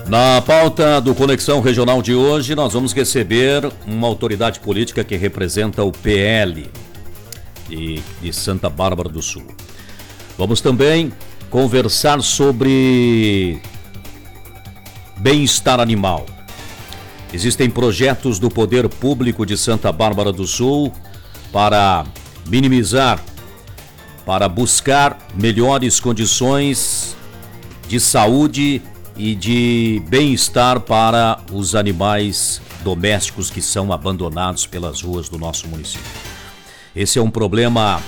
Na pauta do Conexão Regional de hoje, nós vamos receber uma autoridade política que representa o PL de Santa Bárbara do Sul. Vamos também conversar sobre bem-estar animal. Existem projetos do Poder Público de Santa Bárbara do Sul para minimizar, para buscar melhores condições de saúde e de bem-estar para os animais domésticos que são abandonados pelas ruas do nosso município. Esse é um problema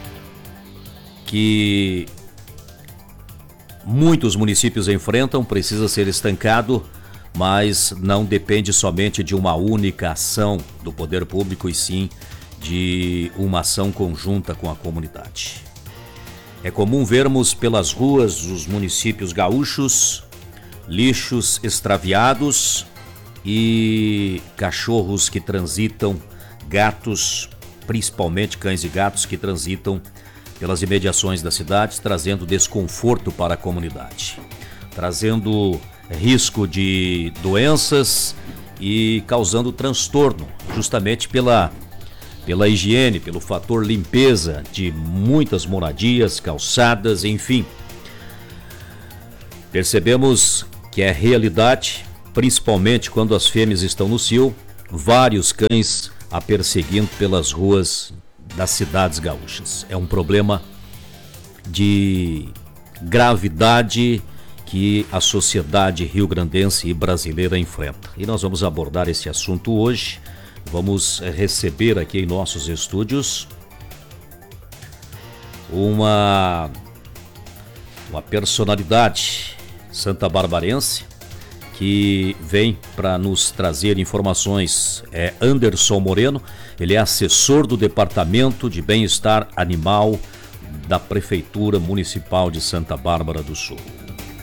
que muitos municípios enfrentam, precisa ser estancado, mas não depende somente de uma única ação do poder público, e sim de uma ação conjunta com a comunidade. É comum vermos pelas ruas dos municípios gaúchos lixos extraviados e cachorros que transitam, gatos, principalmente cães e gatos que transitam pelas imediações das cidades, trazendo desconforto para a comunidade, trazendo risco de doenças e causando transtorno, justamente pela higiene, pelo fator limpeza de muitas moradias, calçadas, enfim. Percebemos que é realidade, principalmente quando as fêmeas estão no cio, vários cães a perseguindo pelas ruas das cidades gaúchas. É um problema de gravidade que a sociedade rio-grandense e brasileira enfrenta. E nós vamos abordar esse assunto hoje. Vamos receber aqui em nossos estúdios uma personalidade santabarbarense que vem para nos trazer informações. É Anderson Moreno, ele é assessor do Departamento de Bem-Estar Animal da Prefeitura Municipal de Santa Bárbara do Sul.